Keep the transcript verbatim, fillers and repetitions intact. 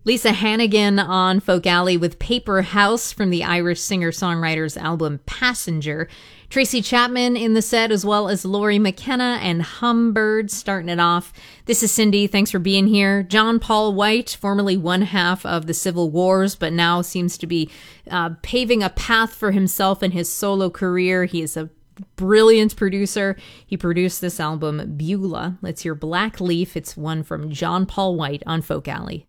Lisa Hannigan on Folk Alley with Paper House from the Irish singer-songwriter's album Passenger. Tracy Chapman in the set, as well as Laurie McKenna and Humbird starting it off. This is Cindy. Thanks for being here. John Paul White, formerly one half of the Civil Wars, but now seems to be uh, paving a path for himself in his solo career. He is a brilliant producer. He produced this album, Beulah. Let's hear Black Leaf. It's one from John Paul White on Folk Alley.